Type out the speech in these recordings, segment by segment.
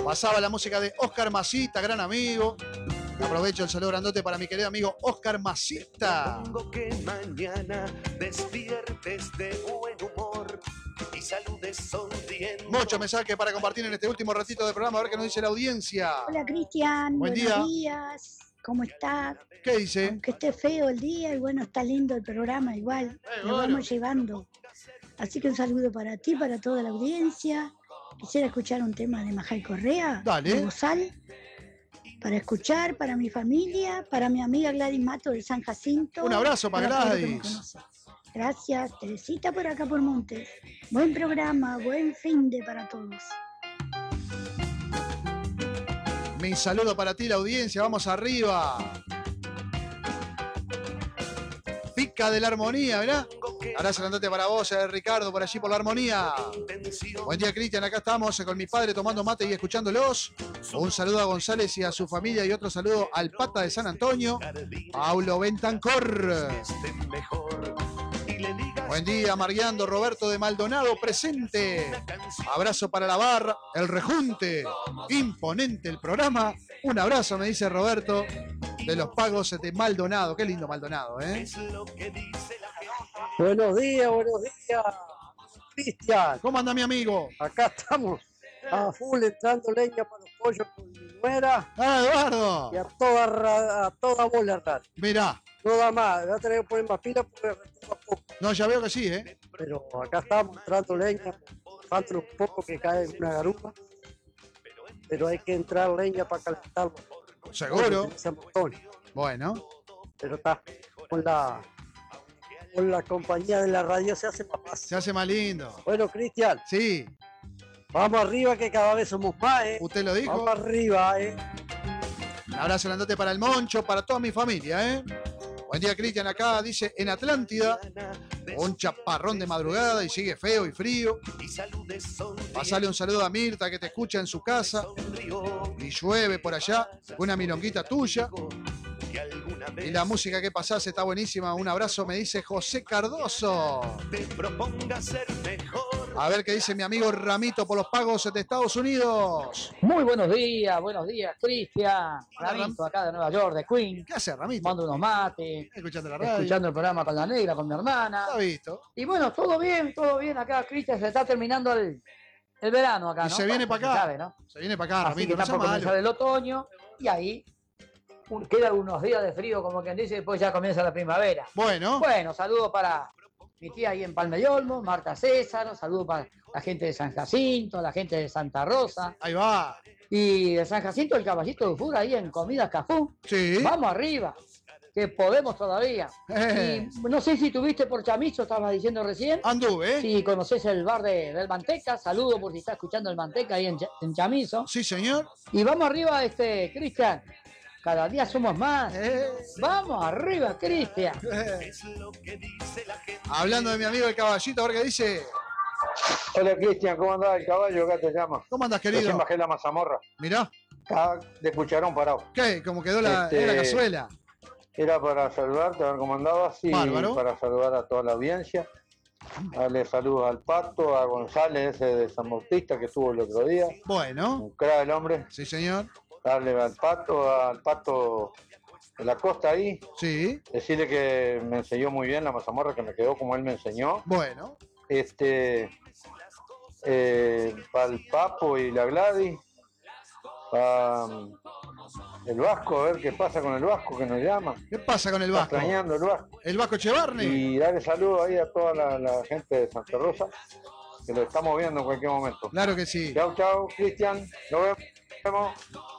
Pasaba la música de Oscar Masita, gran amigo. Aprovecho el saludo grandote para mi querido amigo Oscar Masita. Que mañana despiertes de buen humor y saludes sonriendo. Muchos mensajes para compartir en este último ratito de programa, a ver qué nos dice la audiencia. Hola Cristian, buenos días. ¿Cómo estás? ¿Qué dice? Aunque esté feo el día, y bueno, está lindo el programa igual. Lo vamos llevando. Así que un saludo para ti, para toda la audiencia. Quisiera escuchar un tema de Majay Correa. Dale. De Bozal. Para escuchar, para mi familia, para mi amiga Gladys Mato del San Jacinto. Un abrazo para Gladys. Gracias, Teresita por acá por Montes. Buen programa, buen fin de para todos. Mi saludo para ti, la audiencia, vamos arriba. Pica de la armonía, ¿verdad? Abrazo grandote para vos, Ricardo, por allí por la armonía. Buen día, Cristian, acá estamos con mi padre tomando mate y escuchándolos. Un saludo a González y a su familia y otro saludo al Pata de San Antonio, Paulo Bentancor. Buen día, Mariando, Roberto de Maldonado, presente. Abrazo para la barra, el rejunte. Imponente el programa. Un abrazo, me dice Roberto, de los Pagos de Maldonado. Qué lindo Maldonado, ¿eh? Buenos días, Cristian. ¿Cómo anda mi amigo? Acá estamos a full entrando leña para los pollos con mi nuera. ¡Ah, Eduardo! Y a toda bola rara. Mirá. No da más, voy a tener que poner más pilas porque retoma poco. No, ya veo que sí, ¿eh? Pero acá estamos entrando leña, falta un poco que cae en una garupa. Pero hay que entrar leña para calentarlo. Seguro. Bueno. Pero está, con la compañía de la radio se hace más fácil. Se hace más lindo. Bueno, Cristian. Sí. Vamos arriba que cada vez somos más, ¿eh? Usted lo dijo. Vamos arriba, ¿eh? Un abrazo grandote para el Moncho, para toda mi familia, ¿eh? Buen día, Cristian, acá dice en Atlántida, un chaparrón de madrugada y sigue feo y frío. Pasale un saludo a Mirta que te escucha en su casa y llueve por allá, una milonguita tuya. Y la música que pasás está buenísima. Un abrazo, me dice José Cardoso. A ver qué dice mi amigo Ramito por los Pagos de Estados Unidos. Muy buenos días, Cristian. Ramito, acá de Nueva York, de Queen. ¿Qué hace, Ramito? Mando unos mates. Escuchando la radio. Escuchando el programa con la negra, con mi hermana. Está visto. Y bueno, todo bien acá, Cristian. Se está terminando el verano acá, ¿no? Y se viene para acá. Sabe, ¿no? Se viene para acá, Así Ramito. que está por comenzar el otoño y ahí quedan unos días de frío, como quien dice, después ya comienza la primavera. Bueno, saludos para mi tía ahí en Palma de Olmo, Marta César, saludos para la gente de San Jacinto, la gente de Santa Rosa. Ahí va. Y de San Jacinto, el Caballito de Fura ahí en Comidas Cafú. Sí. Vamos arriba, que podemos todavía. Y no sé si tuviste por Chamizo, estabas diciendo recién. Anduve. Si conocés el bar del Manteca, saludo por si está escuchando el Manteca ahí en Chamizo. Sí, señor. Y vamos arriba, Cristian. Cada día somos más. Vamos arriba, Cristian. Hablando de mi amigo el Caballito, a ver qué dice. Hola, Cristian, ¿cómo andás? El caballo acá te llama. ¿Cómo andás, querido? Recién bajé la mazamorra. Mirá. Estaba de cucharón parado. ¿Qué? ¿Cómo quedó la cazuela? Era para saludarte, a ver cómo andabas. Y bárbaro. Para saludar a toda la audiencia. Darle saludos al Pato, a González, ese de San Bautista que estuvo el otro día. Bueno. Un crack el hombre. Sí, señor. Darle al Pato de la costa ahí. Sí. Decirle que me enseñó muy bien la mazamorra, que me quedó como él me enseñó. Bueno. Para el Papo y la Gladys. Para el Vasco, a ver qué pasa con el Vasco que nos llama. ¿Qué pasa con el Vasco? Extrañando el Vasco. ¿El Vasco Echevarne? Y darle saludos ahí a toda la gente de Santa Rosa, que lo estamos viendo en cualquier momento. Claro que sí. Chau, chau, Cristian. Nos vemos.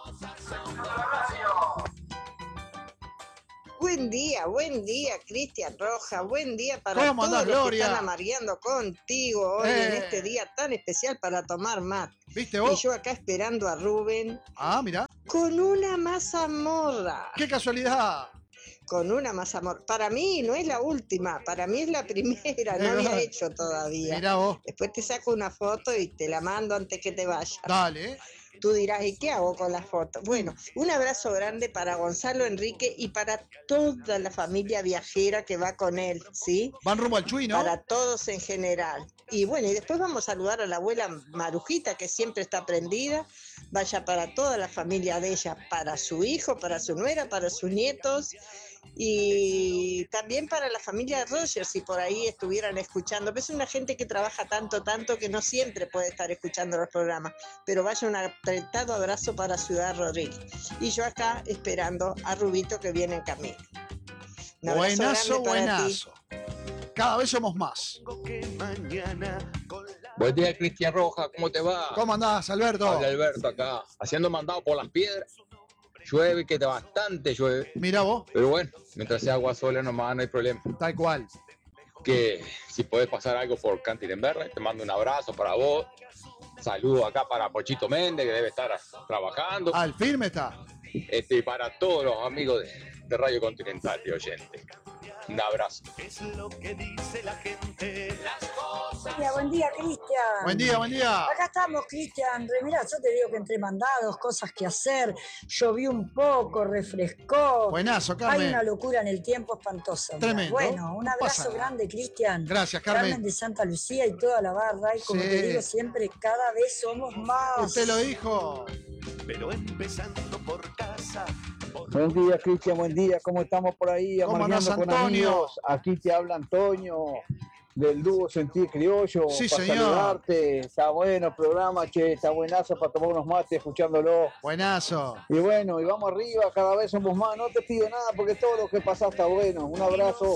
Buen día, Cristian Roja. Buen día para ¿Cómo todos andás, los que Gloria? están amareando contigo hoy en este día tan especial para tomar mate. ¿Viste vos? Y yo acá esperando a Rubén. Ah, mirá. Con una mazamorra. ¡Qué casualidad! Con una mazamorra. Para mí no es la última, para mí es la primera, no había hecho todavía. Mirá vos. Después te saco una foto y te la mando antes que te vayas. Dale. Tú dirás, ¿y qué hago con las fotos? Bueno, un abrazo grande para Gonzalo Enrique y para toda la familia viajera que va con él, ¿sí? Van rumbo al Chuy, ¿no? Para todos en general. Y bueno, y después vamos a saludar a la abuela Marujita, que siempre está prendida. Vaya para toda la familia de ella, para su hijo, para su nuera, para sus nietos. Y también para la familia de Roger, si por ahí estuvieran escuchando. Es una gente que trabaja tanto que no siempre puede estar escuchando los programas. Pero vaya un apretado abrazo para Ciudad Rodríguez. Y yo acá esperando a Rubito que viene en camino. Un abrazo Buenazo, grande para ti. buenazo. Cada vez somos más. Buen día, Cristian Roja, ¿cómo te va? ¿Cómo andás, Alberto? Habla Alberto acá, haciendo mandado por las piedras. Llueve, que bastante llueve. Mira vos. Pero bueno, mientras sea agua sola nomás, no hay problema. Tal cual. Que si podés pasar algo por Cantilenberre, te mando un abrazo para vos. Saludo acá para Pochito Méndez, que debe estar trabajando. Al firme está. Y para todos los amigos de Radio Continental, de oyentes. Un abrazo. Buen día, Cristian. Buen día, buen día. Acá estamos, Cristian. Mirá, yo te digo que entre mandados, cosas que hacer, llovió un poco, refrescó. Buenazo, Carmen. Hay una locura en el tiempo espantosa. Tremendo. Bueno, un No pasa abrazo nada. grande, Cristian. Gracias, Carmen. Carmen de Santa Lucía y toda la barra. Y como Sí. te digo siempre, cada vez somos más. Usted lo dijo. Pero empezando por casa. Buen día, Cristian, buen día. ¿Cómo estamos por ahí? ¿Cómo andás, Amargando con Antonio? amigos. Aquí te habla Antonio, del dúo Sentir Criollo. Sí, para señor. saludarte. Está bueno el programa, che, está buenazo para tomar unos mates escuchándolo. Buenazo. Y bueno, y vamos arriba, cada vez somos más. No te pido nada porque todo lo que pasa está bueno. Un abrazo.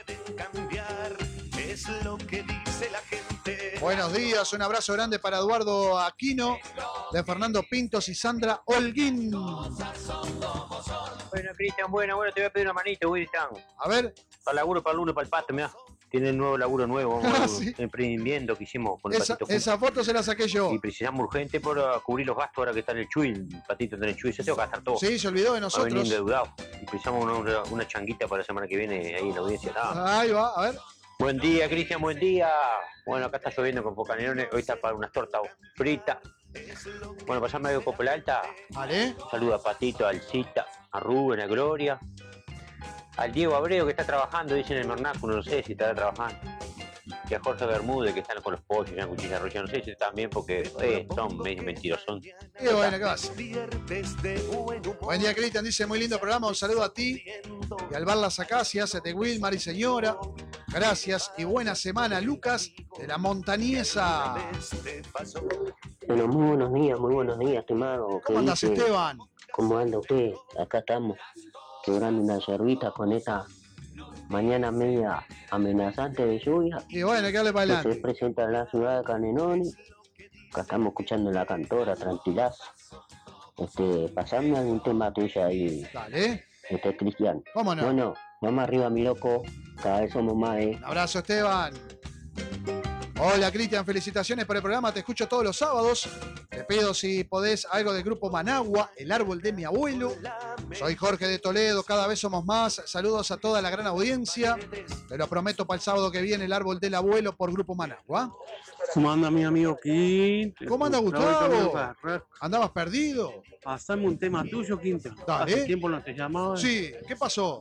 Es lo que dice la gente. Buenos días, un abrazo grande para Eduardo Aquino, de Fernando Pintos y Sandra Holguín. Bueno, Cristian, bueno, te voy a pedir una manita, Wilson. A ver. Para el laburo, para el lunes, para el pato, mirá. Tiene un nuevo laburo nuevo, Sí. un emprendimiento que hicimos con el patito. Esa foto se la saqué yo. Y precisamos urgente para cubrir los gastos ahora que está en el Chuy, el patito está en el Chuy, se tengo que gastar todo. Sí, se olvidó de Va a venir nosotros. endeudado. Y precisamos una changuita para la semana que viene ahí en la audiencia. Nada. Ahí va, a ver. Buen día, Cristian, buen día. Bueno, acá está lloviendo con poca neones, hoy está para unas tortas fritas. Bueno, pasame algo Copa Alta. Vale. Saluda a Patito, a Alcita, a Rubén, a Gloria. Al Diego Abreu que está trabajando, dicen en el Mernáculo, no sé si estará trabajando. Y a Jorge Bermúdez que están con los pollos, en cuchilla rocha, no sé si están bien porque son medio mentirosos. Y bueno, ¿qué vas? Buen día, Cristian. Dice, muy lindo programa. Un saludo a ti y al bar Las Acacias, de Wilmar y señora. Gracias y buena semana, Lucas, de la Montañesa. Bueno, muy buenos días, estimado. ¿Cómo andás, dice? Esteban? ¿Cómo anda usted? Acá estamos quebrando una yerbita con esta mañana media amenazante de lluvia. Y bueno, que hable para que adelante. se presenta en la ciudad de Canenoni. Acá estamos escuchando la cantora, tranquilazo. Pasame algún tema tuyo ahí, Dale. Cristian. ¿Cómo no? Bueno, vamos arriba, mi loco. Cada vez somos más, Un abrazo, Esteban. Hola, Cristian, felicitaciones por el programa. Te escucho todos los sábados. Te pido si podés algo del grupo Managua, el árbol de mi abuelo. Soy Jorge de Toledo, cada vez somos más. Saludos a toda la gran audiencia. Te lo prometo para el sábado que viene, el árbol del abuelo por grupo Managua. ¿Cómo anda mi amigo Quinto? ¿Cómo anda, Gustavo? ¿Andabas perdido? Pasame un tema tuyo, Quinto. Dale. Hace tiempo no te llamaba. Sí, ¿qué pasó?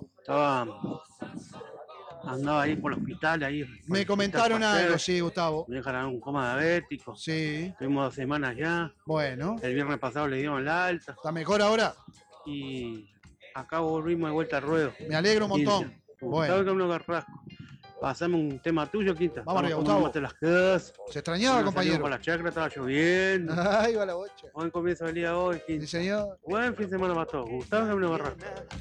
Andaba ahí por el hospital, ahí. Me comentaron algo, sí, Gustavo. Me dejaron un coma diabético. Sí. Estuvimos 2 semanas ya. Bueno. El viernes pasado le dieron la alta. ¿Está mejor ahora? Y acá volvimos de vuelta al ruedo. Me alegro un montón. Gustavo Bueno. Camilo Garrasco. Pasame un tema tuyo, Quinta. Vamos arriba, Gustavo. Las quedas. Se extrañaba, compañero. Con la chacra estaba lloviendo. Ahí va la bocha. Buen comienzo del día hoy, Quinta. Sí, señor. Buen fin de semana para todos. Gustavo Camilo Garrasco.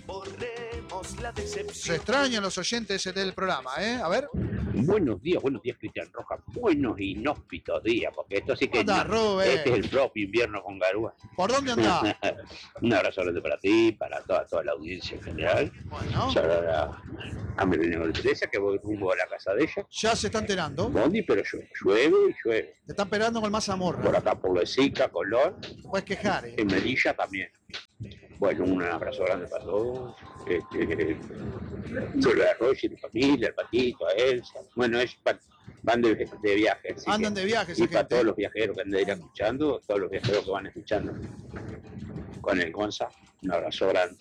Se extrañan los oyentes del programa, ¿eh? A ver. Buenos días, Cristian Roja. Buenos inhóspitos días, porque esto sí que ¿Cómo andás, Rubén? este es el propio invierno con Garúa. ¿Por dónde andás? Un abrazo grande para ti, para toda la audiencia en general. Bueno. Saludar a Melina Teresa, que voy rumbo a la casa de ella. Ya se está enterando. Bondi, pero llueve. Te están esperando con más amor. Por acá, por Lesica, Colón. Puedes quejar, ¿eh? En Melilla también. Bueno, un abrazo grande para todos. Solo a Roger, mi familia, al Patito, a Elsa. Bueno, es van de viaje. así Andan que- de viaje esa Y para gente. todos los viajeros que andan ir escuchando, todos los viajeros que van escuchando con el Gonza, un abrazo grande.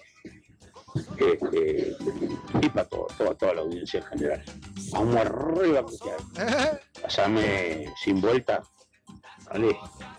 Y para toda la audiencia en general. Vamos arriba, Cristian. Pasame sin vuelta. Vale.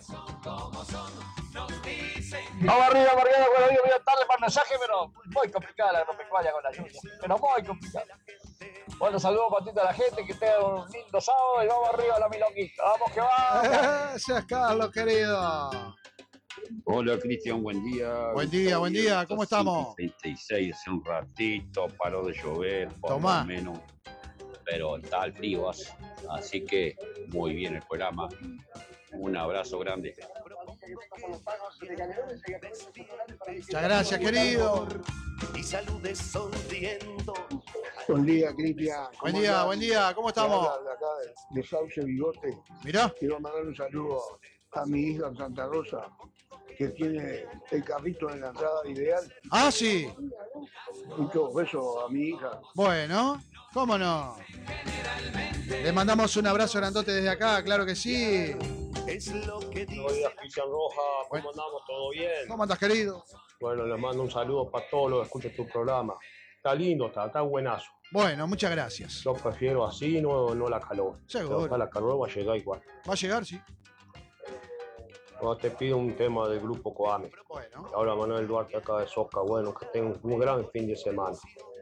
Vamos arriba, Mariano, bueno, voy a darle para el mensaje, pero muy complicada la agropecuaria con la lluvia. Pero muy complicada. Bueno, saludos para toda la gente, que tengan un lindo sábado y vamos arriba a la milonguita. Vamos que va. Gracias, Carlos, querido. Hola Cristian, buen día. Buen día, ¿cómo estamos? 36, hace un ratito, paró de llover, por Tomá. lo menos, pero está el frío, así que muy bien el programa. Un abrazo grande. Muchas gracias, querido. Y saludes sonriendo. Buen día, Cristian. Buen día, ¿cómo estamos? De acá de Sauce Bigote. Mirá. Quiero mandar un saludo a mi hija en Santa Rosa, que tiene el carrito en la entrada ideal. Ah, sí. Muchos besos a mi hija. Bueno, ¿cómo no? Le mandamos un abrazo grandote desde acá, claro que sí. Es lo que Buenos días, Cristian Roja, ¿cómo andamos? ¿Todo bien? ¿Cómo andas, querido? Bueno, les mando un saludo para todos los que escuchan tu programa. Está lindo, está buenazo. Bueno, muchas gracias. Yo prefiero así, no la calor. Seguro. Pero acá la calor va a llegar igual. Va a llegar, sí. Ahora te pido un tema del grupo Coame. Bueno. Ahora Manuel Duarte acá de Soca, bueno, que tengan un gran fin de semana.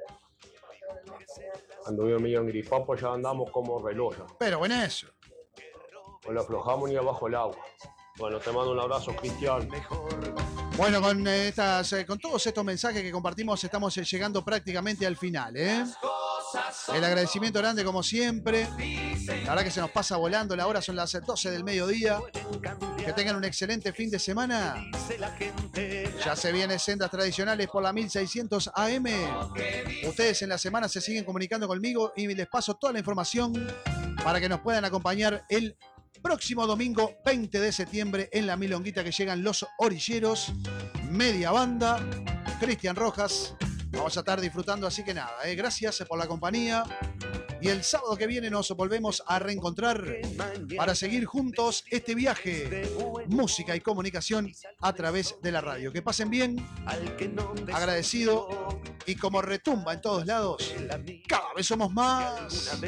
Cuando yo me en Gripapo ya andamos como reloj. Pero bueno, eso. No le aflojamos ni abajo el agua. Bueno, te mando un abrazo, Cristian. Bueno, con todos estos mensajes que compartimos estamos llegando prácticamente al final, ¿eh? El agradecimiento grande como siempre. La verdad que se nos pasa volando la hora, son las 12 del mediodía. Que tengan un excelente fin de semana. Ya se vienen sendas tradicionales por la 1600 AM. Ustedes en la semana se siguen comunicando conmigo y les paso toda la información para que nos puedan acompañar el próximo domingo 20 de septiembre en la Milonguita, que llegan los orilleros, media banda, Cristian Rojas. Vamos a estar disfrutando, así que nada, gracias por la compañía. Y el sábado que viene nos volvemos a reencontrar para seguir juntos este viaje, música y comunicación a través de la radio. Que pasen bien, agradecido, y como retumba en todos lados, cada vez somos más.